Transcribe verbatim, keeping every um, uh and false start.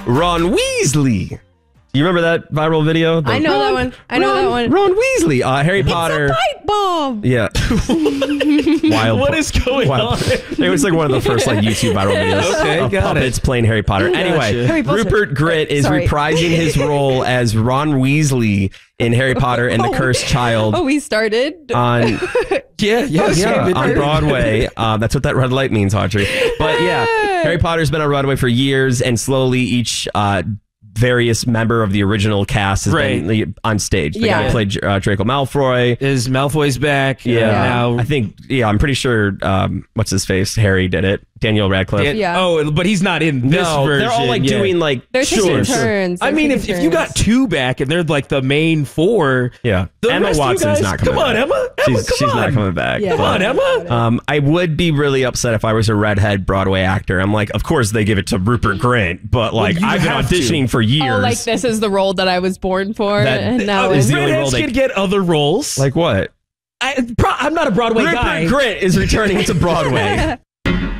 Ron Weasley. You remember that viral video? The I know Ron, that one. I know Ron, that one. Ron Weasley. Uh, Harry It's Potter. a pipe bomb. Yeah. Wild. What is going wild. on? It was like one of the first like YouTube viral videos Okay, of got puppets it. playing Harry Potter. Anyway, Gotcha. Harry Potter. Rupert Grint is Sorry. reprising his role as Ron Weasley in Harry Potter and the Cursed Child Oh, we started. on Yeah, yeah, yeah, on Broadway. Um, that's what that red light means, Audrey. But yeah, Harry Potter's been on Broadway for years, and slowly each uh, various member of the original cast has Right. been on stage. The Yeah. guy who played uh, Draco Malfoy. Is Malfoy's back? Yeah. Uh, now I think, yeah, I'm pretty sure, um, what's his face? Harry did it. Daniel Radcliffe. Dan- Yeah. Oh, but he's not in this no, version. they're all like yeah. doing like, They're sure, taking sure. turns. I They're mean, taking if, if you got turns. two back and they're like the main four, Yeah. the Emma rest of you Watson's guys- not coming Come on, back. Emma. Emma, She's, come she's on. not coming back. Yeah. Come on, Emma. Um, I would be really upset if I was a redhead Broadway actor. I'm like, of course they give it to Rupert Grint, but like you I've been have to. auditioning for years. Oh, like this is the role that I was born for, That- and now uh, it's is the only role Redheads they- can get other roles. Like what? I, pro, I'm not a Broadway Rupert guy. Grint is returning to Broadway.